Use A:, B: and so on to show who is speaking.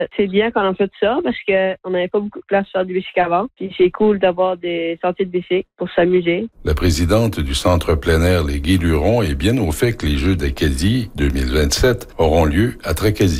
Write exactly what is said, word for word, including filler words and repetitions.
A: C'est bien qu'on en fait ça parce qu'on n'avait pas beaucoup de place pour faire du bicycle avant. Puis c'est cool d'avoir des sentiers de bicycle pour s'amuser.
B: La présidente du Centre plein air Les Gués-Lurons est bien au fait que les Jeux d'Acadie deux mille vingt-sept auront lieu à Tracadie.